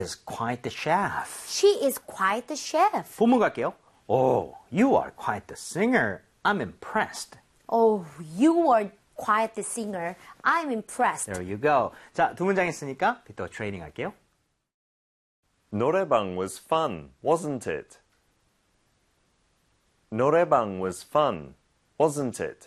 is quite the chef. She is quite the chef. 본문 갈게요. Oh, you are quite the singer. I'm impressed. Oh, you are quite the singer. I'm impressed. There you go. 자, 두 문장 했으니까 또 트레이닝 할게요. 노래방 was fun, wasn't it? 노래방 was fun, wasn't it?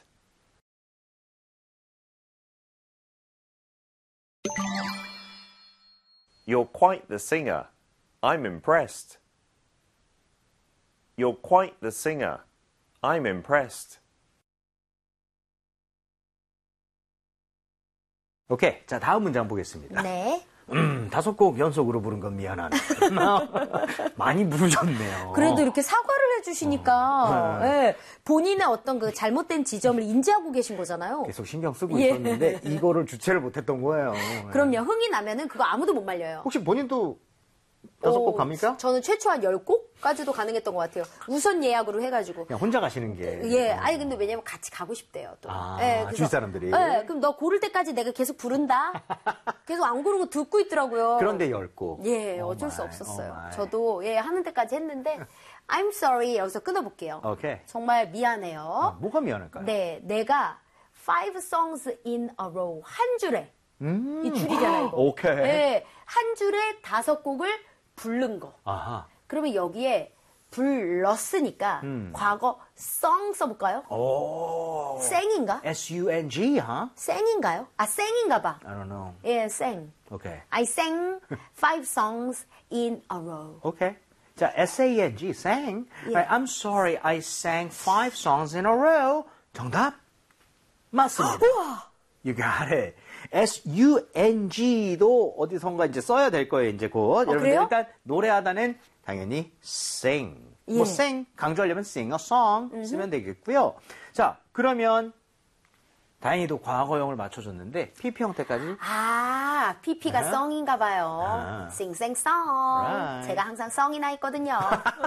You're quite the singer. I'm impressed. You're quite the singer. I'm impressed. 오케이. 자, 다음 문장 보겠습니다. 네. 5곡 연속으로 부른 건 미안하네. 많이 부르셨네요. 그래도 이렇게 사과를 해주시니까 예, 본인의 어떤 그 잘못된 지점을 인지하고 계신 거잖아요. 계속 신경 쓰고 있었는데 이거를 주체를 못했던 거예요. 그럼요. 흥이 나면은 그거 아무도 못 말려요. 혹시 본인도 5곡 갑니까? 저는 최초 한 10곡까지도 가능했던 것 같아요. 우선 예약으로 해가지고. 그냥 혼자 가시는 게. 예, 아니 근데 왜냐면 같이 가고 싶대요. 또. 아, 예, 그래서, 주위 사람들이. 예, 그럼 너 고를 때까지 내가 계속 부른다. 계속 안 고르고 듣고 있더라고요. 그런데 10곡. 예, 어쩔 수 없었어요. 저도 예 하는 데까지 했는데 I'm sorry 여기서 끊어볼게요. 오케이. 정말 미안해요. 뭐가 미안할까요? 네, 내가 5 songs in a row 한 줄에 이 줄이잖아요. 이거. 오케이. 네, 한 줄에 5곡을 부른 거. 아하. 그러면 여기에 불렀으니까 과거 song 써볼까요? 오. 생인가? S-U-N-G, 생인가요? 아, 생인가 봐. I don't know. 예, 생. 오케이. I sang 5 songs in a row. 오케이. 자, S-A-N-G, sang. 예. Right, I'm sorry, I sang 5 songs in a row. 정답? 맞습니다. 우와! You got it. S-U-N-G도 어디선가 이제 써야 될 거예요, 이제 곧. 여러분들 그래요? 일단 노래하다는 당연히 sing. 예. 뭐 sing, 강조하려면 sing a song 쓰면 되겠고요. 자, 그러면 다행히도 과거형을 맞춰줬는데 PP 형태까지 아, PP가 네. 썽인가 봐요. 아. 싱생썽. Right. 제가 항상 썽이 나 있거든요.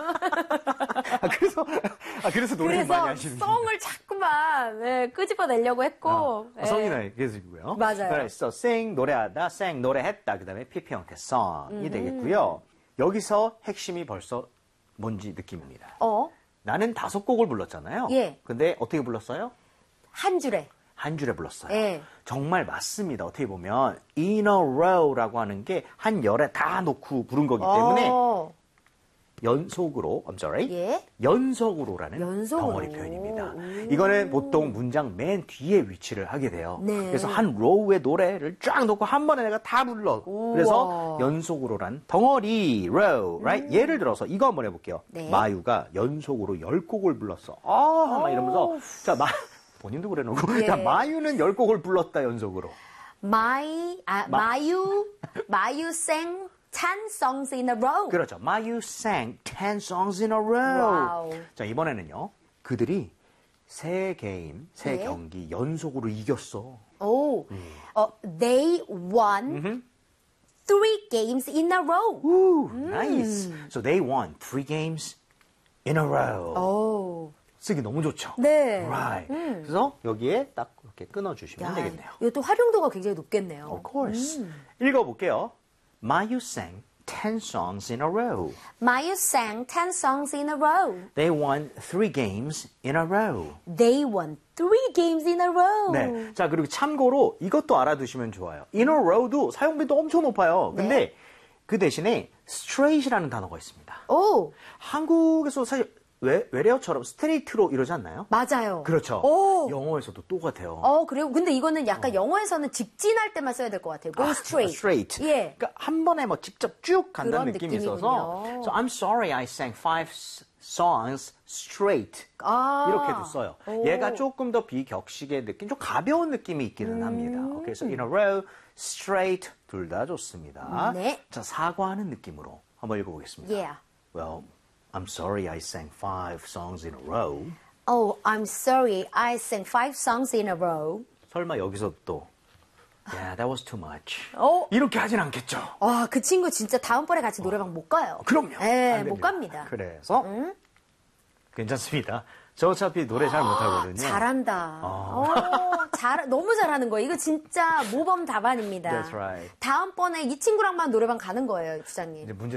그래서 노래를 많이 그래서 하시는 썽을 자꾸만 네, 끄집어내려고 했고. 예. 성인아이 계시고요. 맞아요. 그래서 sing 노래하다, sang 노래했다. 그다음에 PP 형태 song이 되겠고요. 여기서 핵심이 벌써 뭔지 느낌입니다. 나는 5곡을 불렀잖아요. 예. 근데 어떻게 불렀어요? 한 줄에. 한 줄에 불렀어요. 예. 정말 맞습니다. 어떻게 보면 in a row라고 하는 게 한 열에 다 놓고 부른 거기 때문에 연속으로, I'm sorry, 예. 연속으로라는 연속으로. 덩어리 표현입니다. 이거는 보통 문장 맨 뒤에 위치를 하게 돼요. 네. 그래서 한 로우의 노래를 쫙 놓고 한 번에 내가 다 불러. 그래서 연속으로란 덩어리, row, right? 예를 들어서 이거 한번 해볼게요. 네. 마유가 연속으로 10곡을 불렀어. 막 이러면서 자, 본인도 그래놓고 예. 자, 마유는 10곡을 불렀다 연속으로. 마유 sang 10 songs in a row. 그렇죠. 마유 sang 10 songs in a row. 와우. 자, 이번에는요. 그들이 세 네. 경기 연속으로 이겼어. They won 3 games in a row. Ooh, nice. So they won 3 games in a row. 쓰기 너무 좋죠. 네. Right. 그래서 여기에 딱 이렇게 끊어주시면 되겠네요. 이것도 활용도가 굉장히 높겠네요. Of course. 읽어볼게요. 마유 sang 10 songs in a row. Mayu sang 10 songs in a row. They won 3 games in a row. They won 3 games in a row. 네. 자, 그리고 참고로 이것도 알아두시면 좋아요. in a row도 사용빈도 엄청 높아요. 근데 네. 그 대신에 straight이라는 단어가 있습니다. 오, 한국에서 사실 외래어처럼 스트레이트로 이러지 않나요? 맞아요. 그렇죠. 오. 영어에서도 똑같아요. 그래요? 근데 이거는 약간 영어에서는 직진할 때만 써야 될 것 같아요. Go straight. straight. 예. 그러니까 한 번에 뭐 직접 쭉 간다는 그런 느낌이 느낌이군요. 있어서 So I'm sorry I sang 5 songs straight. 이렇게도 써요. 얘가 조금 더 비격식의 느낌, 좀 가벼운 느낌이 있기는 합니다. 그래서 in a row, straight 둘 다 좋습니다. 네. 자, 사과하는 느낌으로 한번 읽어보겠습니다. Yeah. Well, I'm sorry I sang 5 songs in a row. Oh, I'm sorry. I sang 5 songs in a row. 설마 여기서 또 Yeah, that was too much. 이렇게 하진 않겠죠. 그 친구 진짜 다음번에 같이 노래방 못 가요. 그럼요. 네, 안 못 됩니다. 갑니다. 그래서 괜찮습니다. 저 어차피 노래 잘 못하거든요. 잘한다. 너무 잘하는 거예요. 이거 진짜 모범 답안입니다. That's right. 다음번에 이 친구랑만 노래방 가는 거예요, 부장님. 이제 문제